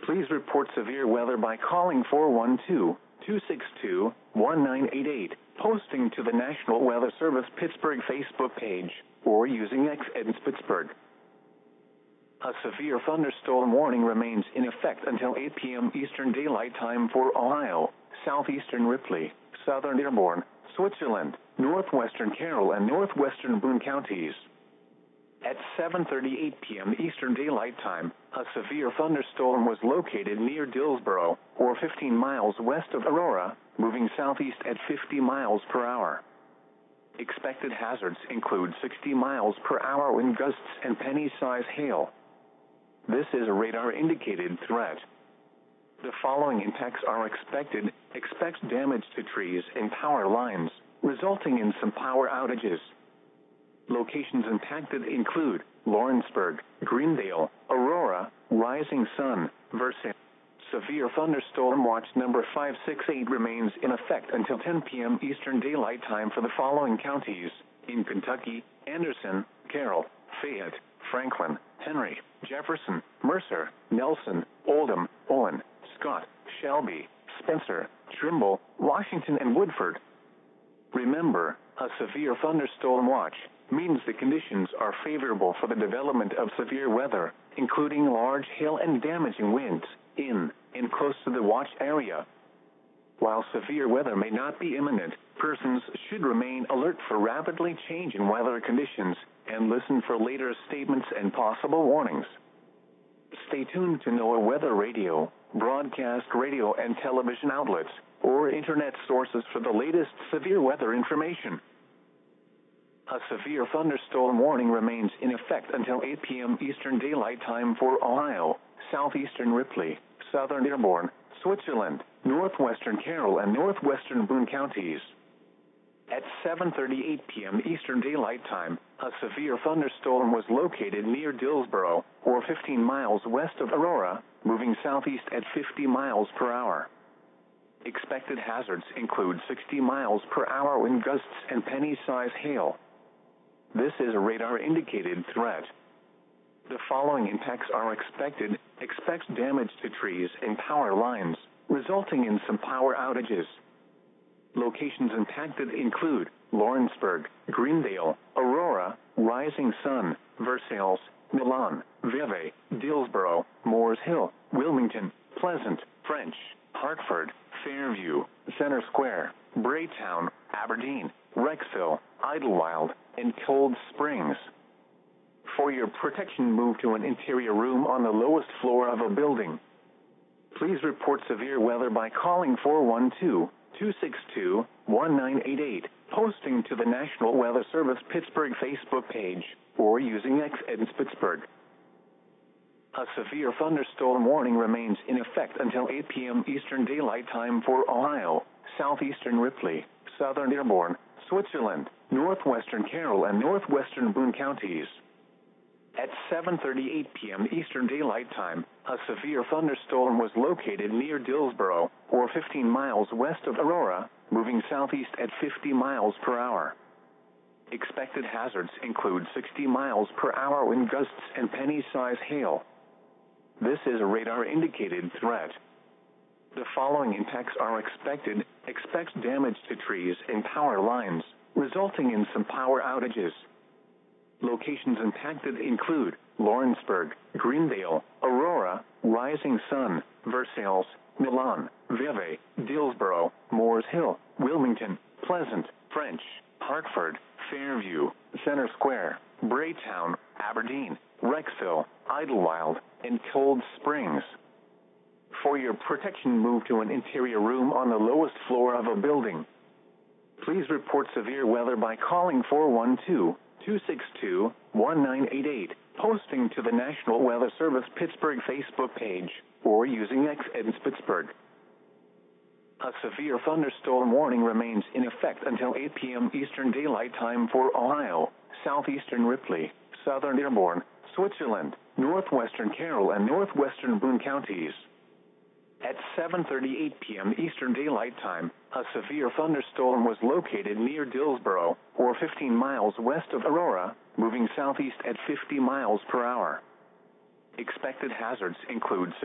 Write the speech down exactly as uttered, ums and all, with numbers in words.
Please report severe weather by calling four one two, two six two, one nine eight eight, posting to the National Weather Service Pittsburgh Facebook page, or using X Edens Pittsburgh. A severe thunderstorm warning remains in effect until eight p m Eastern Daylight Time for Ohio, southeastern Ripley, southern Dearborn, Switzerland, northwestern Carroll and northwestern Boone counties. At seven thirty-eight p m Eastern Daylight Time, a severe thunderstorm was located near Dillsboro, or fifteen miles west of Aurora, moving southeast at fifty miles per hour. Expected hazards include sixty miles per hour wind gusts and penny-size hail. This is a radar-indicated threat. The following impacts are expected. Expect damage to trees and power lines, resulting in some power outages. Locations impacted include Lawrenceburg, Greendale, Aurora, Rising Sun, Versailles. Severe thunderstorm watch number five six eight remains in effect until ten p m Eastern Daylight Time for the following counties: in Kentucky, Anderson, Carroll, Fayette, Franklin, Henry, Jefferson, Mercer, Nelson, Oldham, Owen, Scott, Shelby, Spencer, Trimble, Washington and Woodford. Remember, a severe thunderstorm watch means the conditions are favorable for the development of severe weather, including large hail and damaging winds, in and close to the watch area. While severe weather may not be imminent, persons should remain alert for rapidly changing weather conditions and listen for later statements and possible warnings. Stay tuned to NOAA Weather Radio, broadcast radio and television outlets, or internet sources for the latest severe weather information. A severe thunderstorm warning remains in effect until eight p m Eastern Daylight Time for Ohio, southeastern Ripley, southern Dearborn, Switzerland, northwestern Carroll and northwestern Boone counties. At seven thirty-eight p m Eastern Daylight Time, a severe thunderstorm was located near Dillsboro, or fifteen miles west of Aurora, moving southeast at fifty miles per hour. Expected hazards include sixty miles per hour wind gusts and penny-size hail. This is a radar-indicated threat. The following impacts are expected. Expect damage to trees and power lines, resulting in some power outages. Locations impacted include Lawrenceburg, Greendale, Aurora, Rising Sun, Versailles, Milan, Vevey, Dillsboro, Moores Hill, Wilmington, Pleasant, French, Hartford, Fairview, Center Square, Braytown, Aberdeen, Rexville, Idlewild, and Cold Springs. For your protection, move to an interior room on the lowest floor of a building. Please report severe weather by calling four one two, two six two, one nine eight eight, posting to the National Weather Service Pittsburgh Facebook page, or using X Edens Pittsburgh. A severe thunderstorm warning remains in effect until eight p m Eastern Daylight Time for Ohio, southeastern Ripley, southern Dearborn, Switzerland, northwestern Carroll and northwestern Boone counties. At seven thirty-eight p m Eastern Daylight Time, a severe thunderstorm was located near Dillsboro, or fifteen miles west of Aurora, moving southeast at fifty miles per hour. Expected hazards include sixty miles per hour wind gusts and penny-size hail. This is a radar-indicated threat. The following impacts are expected. Expect damage to trees and power lines, resulting in some power outages. Locations impacted include Lawrenceburg, Greendale, Aurora, Rising Sun, Versailles, Milan, Vevey, Dillsboro, Moores Hill, Wilmington, Pleasant, French, Hartford, Fairview, Center Square, Braytown, Aberdeen, Rexville, Idlewild, and Cold Springs. For your protection, move to an interior room on the lowest floor of a building. Please report severe weather by calling four one two, two six two, one nine eight eight, posting to the National Weather Service Pittsburgh Facebook page, or using X Edens Pittsburgh. A severe thunderstorm warning remains in effect until eight p m Eastern Daylight Time for Ohio, southeastern Ripley, southern Dearborn, Switzerland, northwestern Carroll and northwestern Boone counties. At seven thirty-eight p m Eastern Daylight Time, a severe thunderstorm was located near Dillsboro, or fifteen miles west of Aurora, moving southeast at fifty miles per hour. Expected hazards include